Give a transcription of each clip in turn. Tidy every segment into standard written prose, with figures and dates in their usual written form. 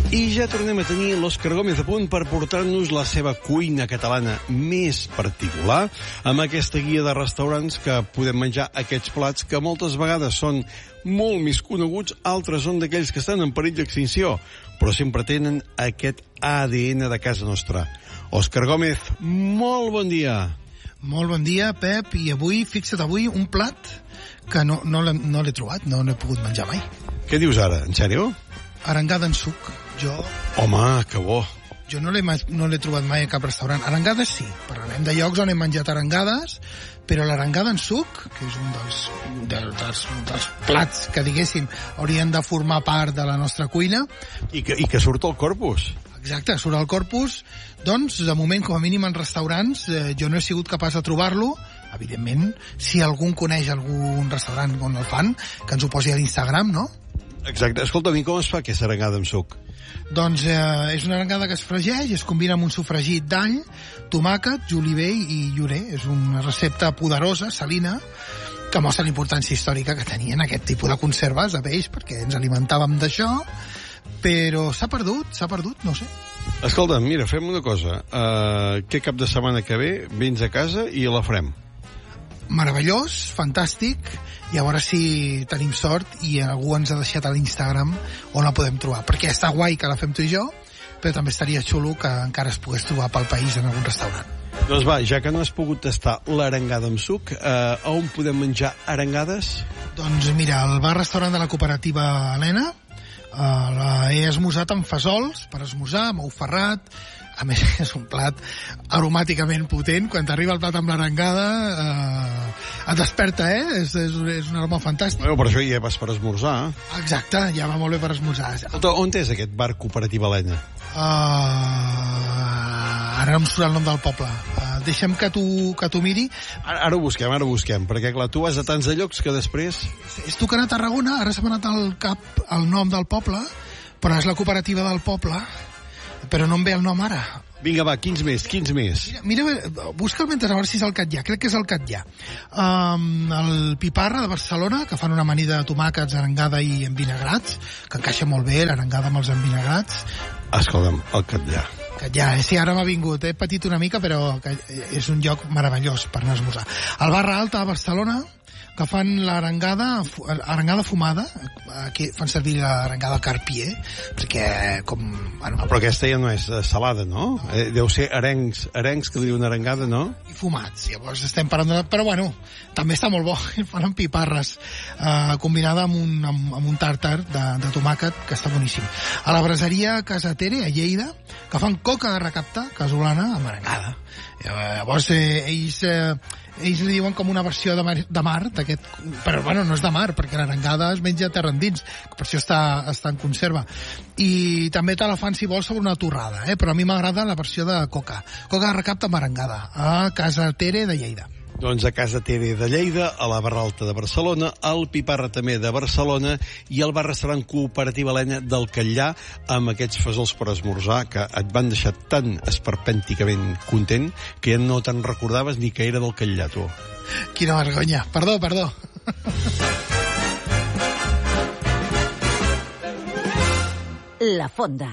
I ja tornem a tenir l'Òscar Gómez a punt per portar-nos la seva cuina catalana més particular, amb aquesta guia de restaurants que podem menjar aquests plats que moltes vegades són molt més coneguts, altres són d'aquells que estan en perill d'extinció, però sempre tenen aquest ADN de casa nostra. Òscar Gómez, molt bon dia. Molt bon dia, Pep, i avui, fixa't avui, un plat que no l'he trobat, no l'he pogut menjar mai. Què dius ara, en sèrio? Arengada en suc. Home, que bo. Jo no l'he trobat mai a cap restaurant. Arengades sí, parlarem de llocs on hem menjat arengades, però l'arengada en suc, que és un dels plats que, diguéssim, haurien de formar part de la nostra cuina. I que surt al corpus. Exacte, surt al corpus. Doncs, de moment, com a mínim en restaurants, jo no he sigut capaç de trobar-lo. Evidentment, si algú coneix algun restaurant on el fan, que ens ho posi a l'Instagram, no? Exacte. Escolta, com es fa aquesta arengada amb suc? Doncs és una arengada que es fregeix, es combina amb un sofregit d'all, tomàquet, julivell i llorer. És una recepta poderosa, salina, que mostra la importància històrica que tenien aquest tipus de conserves de peix, perquè ens alimentàvem d'això, però s'ha perdut, no sé. Escolta, mira, fem una cosa. Què cap de setmana que ve vens a casa i la farem? Meravellós, fantàstic, i a veure si tenim sort i algú ens ha deixat a l'Instagram on la podem trobar, perquè està guai que la fem tu i jo, però també estaria xulo que encara es pogués trobar pel país en algun restaurant. Doncs va, ja que no has pogut tastar l'arengada amb suc, on podem menjar arengades? Doncs mira, al bar-restaurant de la cooperativa Helena he esmorzat amb fesols per esmorzar, amb ou ferrat. A més, és un plat aromàticament potent. Quan t'arriba el plat amb l'arengada, et desperta, És un aroma fantàstic. Bueno, per això ja vas per esmorzar. Exacte, ja va molt bé per esmorzar. On és aquest bar cooperativa Helena? Ara no em surt el nom del poble. Deixa'm que tu miri. Ara ho busquem, perquè clar, tu vas a tants de llocs que després... És tu que a Tarragona, ara s'ha anat al cap el nom del poble, però és la cooperativa del poble, però no em ve el nom ara. Vinga, va, quins més? Mira, busca'l mentre a veure si és el Catllà. Crec que és el Catllà. El Piparra de Barcelona, que fan una amanida de tomàquets, arengada i envinagrats, que encaixa molt bé l'arengada amb els envinagrats. Escolta'm, el Catllà. Sí, ara m'ha vingut. He patit una mica, però és un lloc meravellós per anar a esmorzar. El Barra Alta de Barcelona, que fan l'arengada fumada, aquí fan servir l'arengada carpier, perquè Però aquesta ja no és salada, no? Deu ser arencs que diuen arengada, no? I fumats, llavors estem parlant de... Però bueno, també està molt bo, fan amb piparres, combinada amb un tàrtar de tomàquet, que està boníssim. A la braseria Casa Tere, a Lleida, que fan coca de recapte casolana amb arengada. Llavors, ells li diuen com una versió de mar d'aquest, però bueno, no és de mar, perquè l'arengada es menja a terra endins, per això està en conserva. I també te la fan, si vols, sobre una torrada, però a mi m'agrada la versió de coca de recapte amb arengada, a Casa Tere de Lleida. Doncs a Casa Tere de Lleida, a la Barra Alta de Barcelona, al Piparra també de Barcelona i al bar-restaurant cooperativa Helena del Catllà, amb aquests fesols per esmorzar que et van deixar tan esperpènticament content que ja no te'n recordaves ni que era del Catllà, tu. Quina vergonya. Perdó. La Fonda.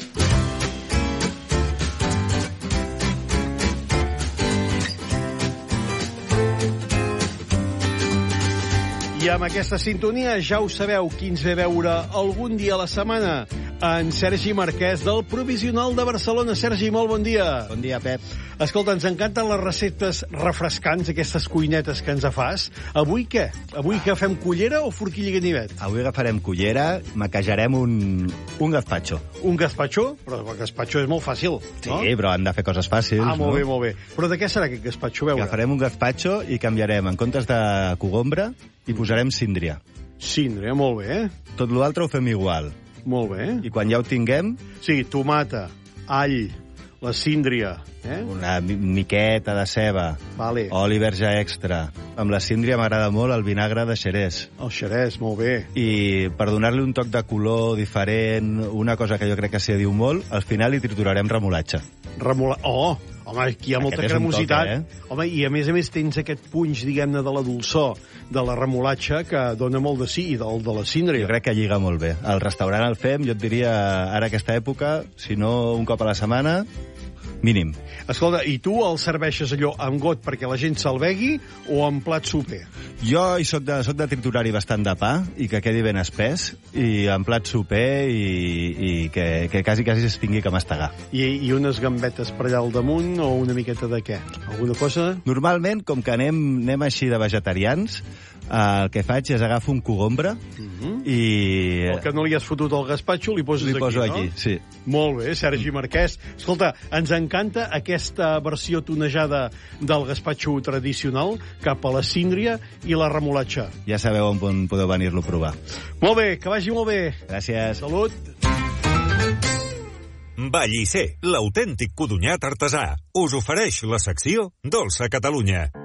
I amb aquesta sintonia ja ho sabeu qui ens ve a veure algun dia a la setmana. En Sergi Marquès, del Provisional de Barcelona. Sergi, molt bon dia. Bon dia, Pep. Escolta, ens encanten les receptes refrescants, aquestes cuinetes que ens fas. Avui què? Avui que fem cullera o forquilla i ganivet? Avui agafarem cullera, maquejarem un gazpacho. Un gazpacho? Però el gazpacho és molt fàcil, no? Sí, però han de fer coses fàcils, no? Molt bé. Però de què serà aquest gazpacho? Veure. Agafarem un gazpacho i canviarem, en comptes de cogombra, hi posarem síndria. Síndria, molt bé. Tot l'altre ho fem igual. Molt bé. I quan ja ho tinguem... Sí, tomata, all, la síndria, una miqueta de ceba, vale. Oli verge extra. Amb la síndria m'agrada molt el vinagre de xerès. El xerès, molt bé. I per donar-li un toc de color diferent, una cosa que jo crec que s'hi diu molt, al final hi triturarem remolatxa. Home, aquí hi ha molta Aquest és un cremositat. toque, Home, i a més tens aquest punx, diguem-ne, de la dolçor de la remolatxa que dona molt de sí, i del de la síndria. Jo crec que lliga molt bé. Al restaurant el fem, jo et diria, ara aquesta època, si no un cop a la setmana, mínim. Escolta, i tu el serveixes allò amb got perquè la gent se'l begui o en plat soper? Jo hi soc de triturar-hi bastant de pa i que quedi ben espès, i en plat soper i que quasi es tingui que mastegar. I unes gambetes per allà al damunt o una miqueta de què? Alguna cosa? Normalment, com que anem així de vegetarians, el que faig és agafo un cogombre i... El que no li has fotut al gaspatxo li poses li poso aquí, aquí, no? sí. Molt bé, Sergi Marquès. Escolta, ens encanta aquesta versió tonejada del gaspatxo tradicional cap a la síndria i la remolatxa. Ja sabeu on podeu venir-lo a provar. Molt bé, que vagi molt bé. Gràcies. Salut. Vallisser, l'autèntic codonyat artesà, us ofereix la secció Dolça Catalunya.